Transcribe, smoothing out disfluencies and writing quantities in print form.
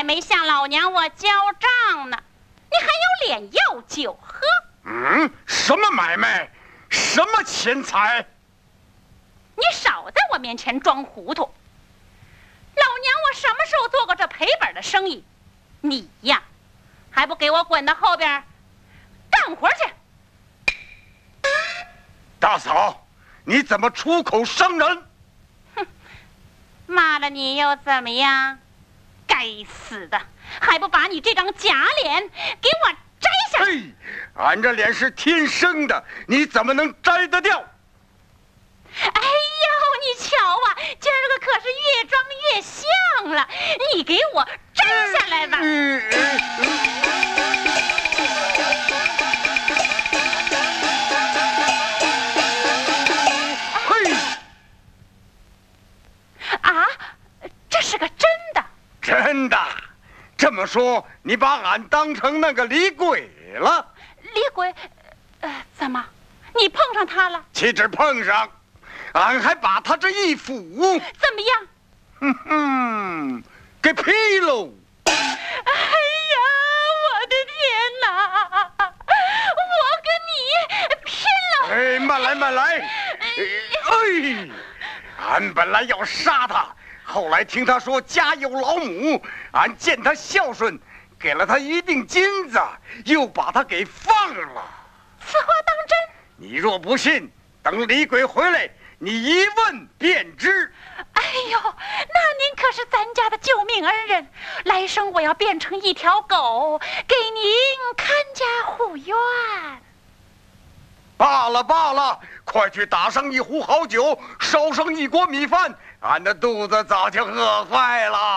没向老娘我交账呢，你还有脸要酒喝？ 什么买卖，什么钱财？ 你少在我面前装糊涂！老娘我什么时候做过这赔本的生意？你呀，还不给我滚到后边干活去！ 大嫂，你怎么出口伤人？ 哼，骂了你又怎么样？该死的，还不把你这张假脸给我摘下！ 嘿，俺这脸是天生的，你怎么能摘得掉？ 哎呦，你瞧啊，今儿个可是越装越像了，你给我摘下来吧！ 嘿， 啊，这是个真的？ 真的？这么说，你把俺当成那个李鬼了？ 李鬼，怎么，你碰上他了？ 岂止碰上，俺还把他这一斧怎么样？给劈喽！ 哎呀，我的天哪！我跟你拼了！ 哎，慢来慢来！哎，俺本来要杀他，后来听他说家有老母，俺见他孝顺，给了他一锭金子，又把他给放了。 此话当真？ 你若不信，等李鬼回来，你一问便知。 哎呦，那您可是咱家的救命恩人，来生我要变成一条狗，给您看家护院。 罢了罢了，快去打上一壶好酒，烧上一锅米饭，俺的肚子早就饿坏了。